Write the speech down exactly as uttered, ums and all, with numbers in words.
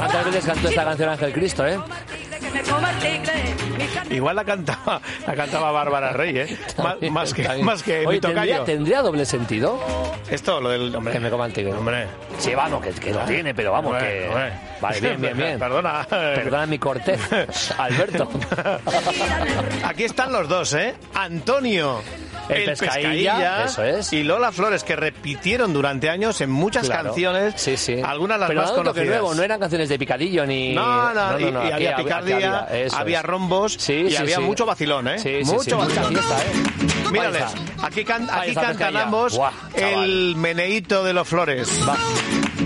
¿Cuántas veces cantó esta canción Ángel Cristo, eh? Igual la cantaba, la cantaba Bárbara Rey, ¿eh? Más, más que, más que Oye, mi tocayo. ¿tendría, ¿tendría doble sentido? Esto, lo del... Hombre, Que me coma el tigre. Hombre. Sí, vamos, que, que lo tiene, pero vamos, Hombre, que... hombre. Vale, bien, bien, bien. Perdona. Perdona mi cortés, Alberto. Aquí están los dos, ¿eh? Antonio, El el, Pescailla, Pescailla, eso es. y Lola Flores, que repitieron durante años en muchas Claro. canciones, Sí, sí. algunas las pero más dando un toque conocidas. nuevo, no eran canciones de picadillo ni... No, no, y, y aquí había picardía, aquí había, eso había es. rombos Sí, y sí, había sí. mucho vacilón, ¿eh? Sí, sí, mucho sí, mucha vacilón. fiesta, ¿eh? Mírales, Ahí está. aquí, can- Ahí aquí está cantan Pescailla. ambos Buah, chaval. el meneíto de los Flores. Va.